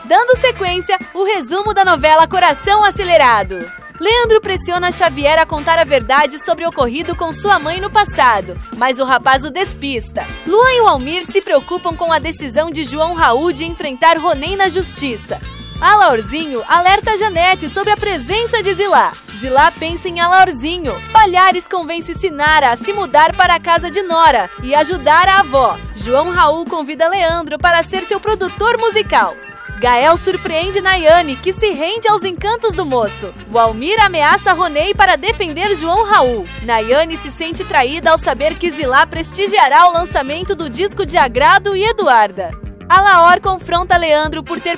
Dando sequência, o resumo da novela Coração Acelerado. Leandro pressiona Xavier a contar a verdade sobre o ocorrido com sua mãe no passado, mas o rapaz o despista. Luan e o Almir se preocupam com a decisão de João Raul de enfrentar Ronen na justiça. Alaorzinho alerta Janete sobre a presença de Zilá. Zilá pensa em Alaorzinho. Palhares convence Sinara a se mudar para a casa de Nora e ajudar a avó. João Raul convida Leandro para ser seu produtor musical. Gael surpreende Nayane, que se rende aos encantos do moço. O Almir ameaça Ronei para defender João Raul. Nayane se sente traída ao saber que Zilá prestigiará o lançamento do disco de Agrado e Eduarda. Alaor confronta Leandro por ter